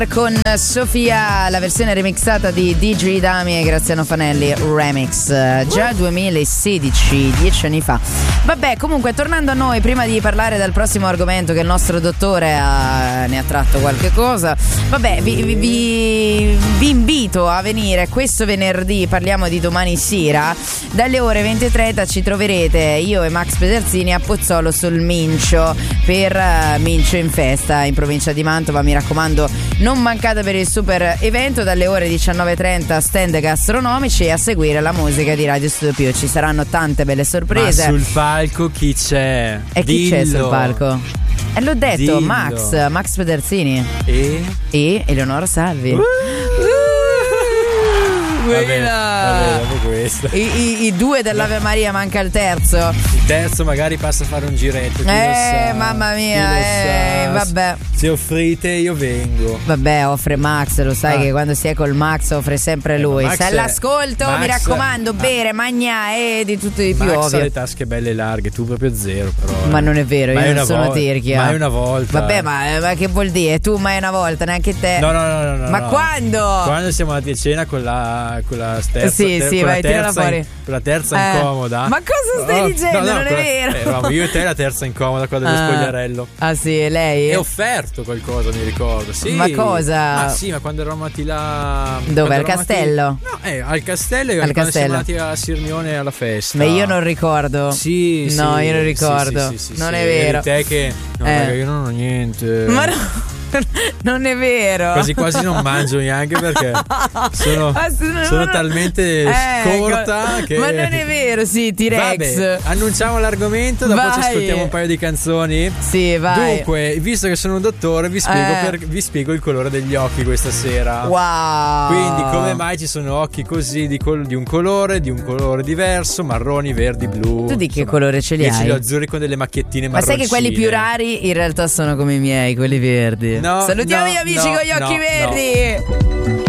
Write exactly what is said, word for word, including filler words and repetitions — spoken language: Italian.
con Sofia, la versione remixata di D J Dami e Graziano Fanelli Remix, già duemilasedici, dieci anni fa. Vabbè, comunque tornando a noi, prima di parlare del prossimo argomento che il nostro dottore ha, ne ha tratto qualche cosa, vabbè, vi, vi, vi, vi invito a venire questo venerdì, parliamo di domani sera, dalle ore venti e trenta ci troverete io e Max Pederzini a Pozzolo sul Mincio per uh, Mincio in Festa in provincia di Mantova. Mi raccomando, non mancate per il super evento. Dalle ore diciannove e trenta stand gastronomici e a seguire la musica di Radio Studio Più. Ci saranno tante belle sorprese. Ma sul palco chi c'è? E chi Dillo. c'è sul palco? E eh, l'ho detto, Dillo. Max Max Pederzini E? E Eleonora Salvi. uh. Vabbè, vabbè, dopo questo. I, i, I due dell'Ave Maria, manca il terzo. Il terzo magari passa a fare un giretto. Chi Eh, lo sa, mamma mia, chi lo eh, sa. vabbè. Se offrite io vengo. Vabbè, offre Max, lo sai ah. che quando si è col Max offre sempre lui. Max Se all'ascolto, Max, mi raccomando, ah. bere, mangià e di tutto di più, Max ovvio. ha le tasche belle larghe, tu proprio zero però. Ma eh. non è vero, mai io non sono vo- tirchia. Mai una volta. Vabbè, ma, ma che vuol dire? Tu mai una volta, neanche te. No, no, no, no, no Ma no. quando? Quando siamo andati a cena con la con la terza, Sì, ter- sì, con vai, la tirala terza fuori. in, con la terza Eh. incomoda. Ma cosa stai Oh, dicendo? no, no, Non è quella- vero. eh, eravamo io e te la terza incomoda qua dello Ah. spogliarello. Ah sì, lei? E offerto qualcosa, mi ricordo. Sì. Ma cosa? Ma sì, ma quando eravamo andati là. Dove? quando Al eravamo castello? andati- No, eh, al castello e Al quando castello. siamo andati a Sirmione alla festa. Ma io non ricordo. Sì, sì. No, io non sì, ricordo. sì, sì, sì, non sì. è vero. Eri te che. No, Eh. raga, io non ho niente. Ma no. Non è vero. Quasi quasi non mangio neanche perché sono, Ma se- sono no, talmente eh, scorta co- che. Ma non è vero, sì, T-Rex. Vabbè, annunciamo l'argomento, dopo Vai. ci ascoltiamo un paio di canzoni. Sì, vai. Dunque, visto che sono un dottore, vi spiego, Eh. per- vi spiego il colore degli occhi questa sera. Wow. Quindi, come mai ci sono occhi così di, col- di un colore, di un colore diverso, marroni, verdi, blu. Tu di che insomma. colore ce li Io ce hai? li ho azzurri con delle macchiettine Ma marroncine. sai che quelli più rari in realtà sono come i miei, quelli verdi. No, Salutiamo no, gli amici no, con gli occhi no, verdi.